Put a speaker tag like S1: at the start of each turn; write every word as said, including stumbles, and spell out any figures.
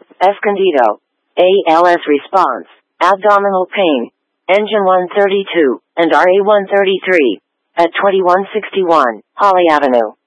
S1: Escondido. A L S response, abdominal pain, engine one thirty-two, and R A one thirty-three, at twenty-one sixty-one Holly Avenue.